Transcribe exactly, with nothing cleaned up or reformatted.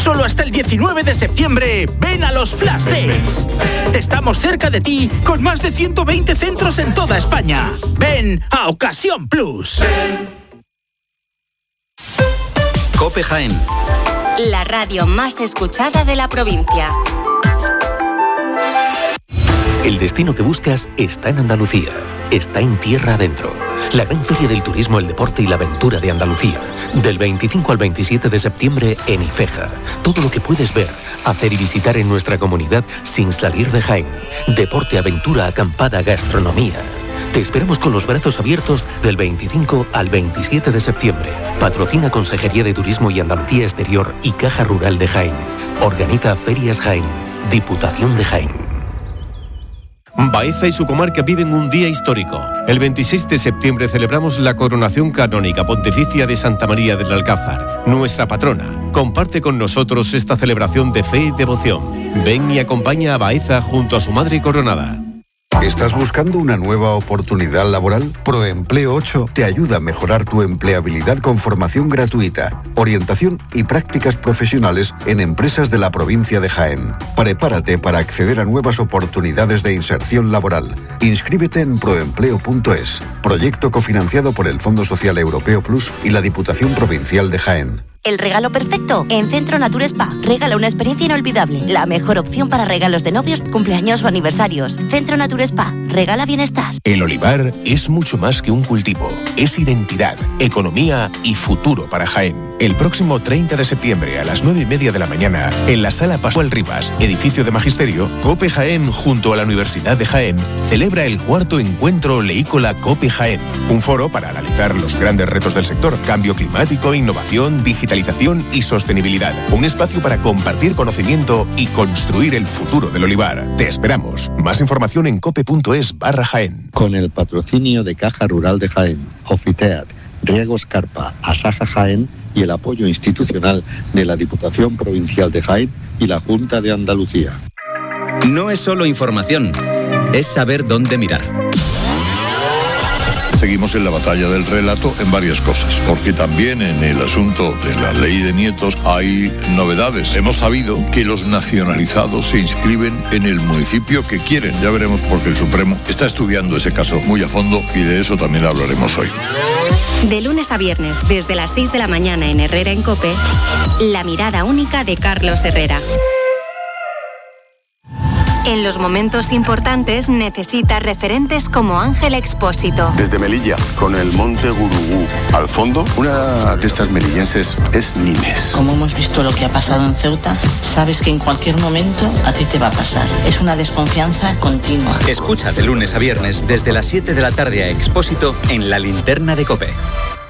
Solo hasta el diecinueve de septiembre, ven a los Flash Days. Estamos cerca de ti con más de ciento veinte centros en toda España. Ven a Ocasión Plus. COPE Jaén. La radio más escuchada de la provincia. El destino que buscas está en Andalucía. Está en tierra adentro. La gran feria del turismo, el deporte y la aventura de Andalucía. Del veinticinco al veintisiete de septiembre en Ifeja. Todo lo que puedes ver, hacer y visitar en nuestra comunidad sin salir de Jaén. Deporte, aventura, acampada, gastronomía. Te esperamos con los brazos abiertos del veinticinco al veintisiete de septiembre. Patrocina Consejería de Turismo y Andalucía Exterior y Caja Rural de Jaén. Organiza Ferias Jaén. Diputación de Jaén. Baeza y su comarca viven un día histórico. El veintiséis de septiembre celebramos la coronación canónica pontificia de Santa María del Alcázar, nuestra patrona. Comparte con nosotros esta celebración de fe y devoción. Ven y acompaña a Baeza junto a su madre coronada. ¿Estás buscando una nueva oportunidad laboral? Proempleo ocho te ayuda a mejorar tu empleabilidad con formación gratuita, orientación y prácticas profesionales en empresas de la provincia de Jaén. Prepárate para acceder a nuevas oportunidades de inserción laboral. Inscríbete en proempleo punto es, proyecto cofinanciado por el Fondo Social Europeo Plus y la Diputación Provincial de Jaén. El regalo perfecto en Centro Nature Spa. Regala una experiencia inolvidable. La mejor opción para regalos de novios, cumpleaños o aniversarios. Centro Nature Spa. Regala bienestar. El olivar es mucho más que un cultivo. Es identidad, economía y futuro para Jaén. El próximo treinta de septiembre a las nueve y media de la mañana, en la Sala Pascual Rivas, edificio de Magisterio, COPE Jaén, junto a la Universidad de Jaén, celebra el cuarto encuentro oleícola COPE Jaén. Un foro para analizar los grandes retos del sector: cambio climático, innovación, digitalización y sostenibilidad. Un espacio para compartir conocimiento y construir el futuro del olivar. Te esperamos. Más información en cope.es barra Jaén. Con el patrocinio de Caja Rural de Jaén, Ofiteat, Riegos Carpa, Asaja Jaén y el apoyo institucional de la Diputación Provincial de Jaén y la Junta de Andalucía. No es solo información, es saber dónde mirar. Seguimos en la batalla del relato en varias cosas, porque también en el asunto de la ley de nietos hay novedades. Hemos sabido que los nacionalizados se inscriben en el municipio que quieren. Ya veremos, porque el Supremo está estudiando ese caso muy a fondo y de eso también hablaremos hoy. De lunes a viernes, desde las seis de la mañana en Herrera en COPE, la mirada única de Carlos Herrera. En los momentos importantes necesitas referentes como Ángel Expósito. Desde Melilla, con el Monte Gurugú al fondo, una de estas melillenses es Nimes. Como hemos visto lo que ha pasado en Ceuta, sabes que en cualquier momento a ti te va a pasar. Es una desconfianza continua. Escucha de lunes a viernes desde las siete de la tarde a Expósito en La Linterna de COPE.